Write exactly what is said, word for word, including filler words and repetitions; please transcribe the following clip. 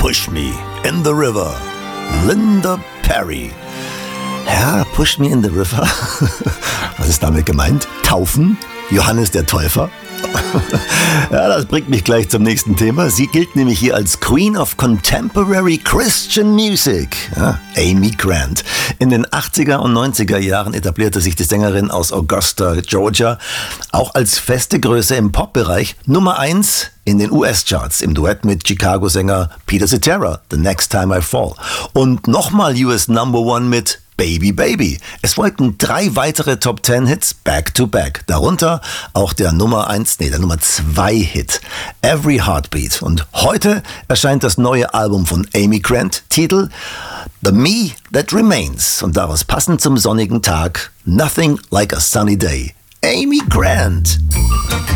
Push Me in the River, Linda Perry. Ja, Push Me in the River. Was ist damit gemeint? Taufen? Johannes der Täufer? Ja, das bringt mich gleich zum nächsten Thema. Sie gilt nämlich hier als Queen of Contemporary Christian Music. Ja, Amy Grant. In den achtziger und neunziger Jahren etablierte sich die Sängerin aus Augusta, Georgia, auch als feste Größe im Pop-Bereich. Nummer eins in den U S-Charts im Duett mit Chicago-Sänger Peter Cetera, The Next Time I Fall. Und nochmal U S Number One mit Baby Baby. Es folgten drei weitere Top Ten Hits back to back. Darunter auch der Nummer eins, nee, der Nummer zwei Hit, Every Heartbeat. Und heute erscheint das neue Album von Amy Grant, Titel The Me That Remains. Und daraus passend zum sonnigen Tag, Nothing Like a Sunny Day. Amy Grant.